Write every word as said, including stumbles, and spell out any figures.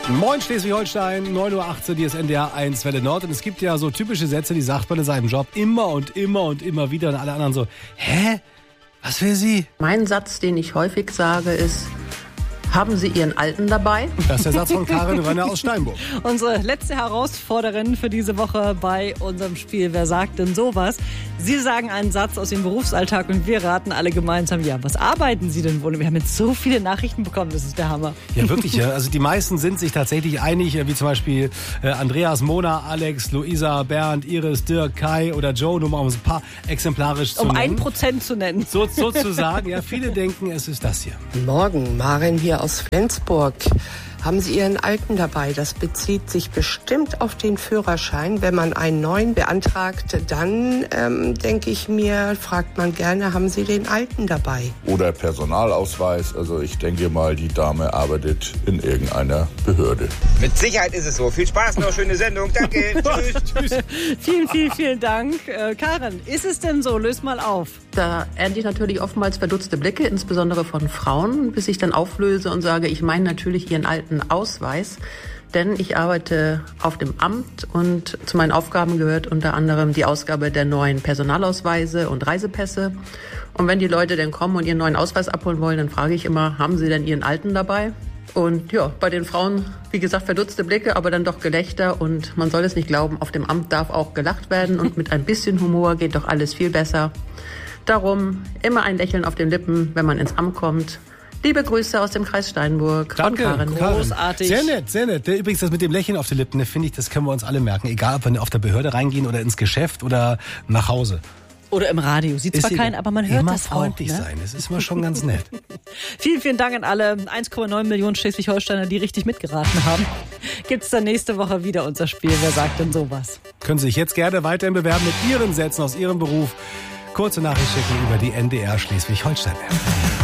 Moin Schleswig-Holstein, neun Uhr achtzehn, hier ist N D R eins Welle Nord. Und es gibt ja so typische Sätze, die sagt man in seinem Job immer und immer und immer wieder. Und alle anderen so, hä? Was will sie? Mein Satz, den ich häufig sage, ist: Haben Sie Ihren Alten dabei? Das ist der Satz von Karin Rönner aus Steinburg. Unsere letzte Herausforderin für diese Woche bei unserem Spiel Wer sagt denn sowas? Sie sagen einen Satz aus dem Berufsalltag und wir raten alle gemeinsam, ja, was arbeiten Sie denn wohl? Wir haben jetzt so viele Nachrichten bekommen, das ist der Hammer. Ja, wirklich. Ja. Also die meisten sind sich tatsächlich einig, wie zum Beispiel äh, Andreas, Mona, Alex, Luisa, Bernd, Iris, Dirk, Kai oder Joe, nur mal um ein paar exemplarisch zu um nennen. Um ein Prozent zu nennen. So, sozusagen, ja, viele denken, es ist das hier. Morgen, Maren hier aus Flensburg. Haben Sie Ihren Alten dabei? Das bezieht sich bestimmt auf den Führerschein. Wenn man einen neuen beantragt, dann ähm, denke ich mir, fragt man gerne, haben Sie den Alten dabei? Oder Personalausweis. Also ich denke mal, die Dame arbeitet in irgendeiner Behörde. Mit Sicherheit ist es so. Viel Spaß noch, schöne Sendung. Danke. Tschüss. Tschüss. Vielen, vielen, vielen Dank. Äh, Karin, ist es denn so? Löst mal auf. Da ernte ich natürlich oftmals verdutzte Blicke, insbesondere von Frauen, bis ich dann auflöse und sage, ich meine natürlich Ihren alten Ausweis, denn ich arbeite auf dem Amt und zu meinen Aufgaben gehört unter anderem die Ausgabe der neuen Personalausweise und Reisepässe. Und wenn die Leute dann kommen und ihren neuen Ausweis abholen wollen, dann frage ich immer, haben Sie denn Ihren alten dabei? Und ja, bei den Frauen, wie gesagt, verdutzte Blicke, aber dann doch Gelächter. Und man soll es nicht glauben, auf dem Amt darf auch gelacht werden und mit ein bisschen Humor geht doch alles viel besser. Darum immer ein Lächeln auf den Lippen, wenn man ins Amt kommt. Liebe Grüße aus dem Kreis Steinburg. Danke, von Karin. Großartig. Sehr nett, sehr nett. Übrigens, das mit dem Lächeln auf den Lippen, finde ich, das können wir uns alle merken. Egal, ob wir auf der Behörde reingehen oder ins Geschäft oder nach Hause. Oder im Radio. Sieht zwar keinen, aber man hört immer das auch. freundlich Ne? sein, das ist immer schon ganz nett. Vielen, vielen Dank an alle eins Komma neun Millionen Schleswig-Holsteiner, die richtig mitgeraten haben. Gibt's dann nächste Woche wieder unser Spiel Wer sagt denn sowas? Können Sie sich jetzt gerne weiterhin bewerben mit Ihren Sätzen aus Ihrem Beruf. Kurze Nachricht schicken über die N D R Schleswig-Holstein-App.